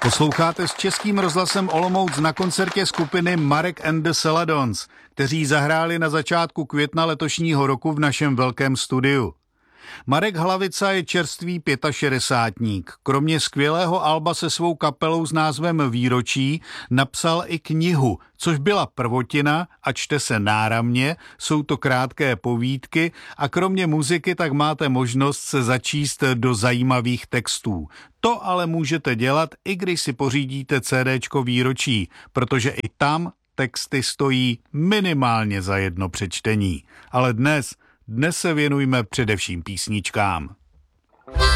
Posloucháte s Českým rozhlasem Olomouc na koncertě skupiny Marek and the Celadons, kteří zahráli na začátku května letošního roku v našem velkém studiu. Marek Hlavica je čerstvý 65-ník. Kromě skvělého alba se svou kapelou s názvem Výročí napsal i knihu, což byla prvotina a čte se náramně, jsou to krátké povídky a kromě muziky tak máte možnost se začíst do zajímavých textů. To ale můžete dělat, i když si pořídíte CDčko Výročí, protože i tam texty stojí minimálně za jedno přečtení. Ale dnes se věnujme především písničkám.